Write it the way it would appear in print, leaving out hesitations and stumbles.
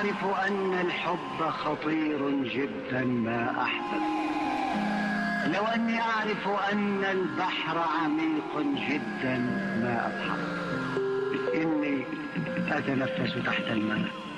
أعرف أن الحب خطير جدا ما أحبب، لو أني أعرف أن البحر عميق جدا ما أضحك. إني أتنفس تحت الماء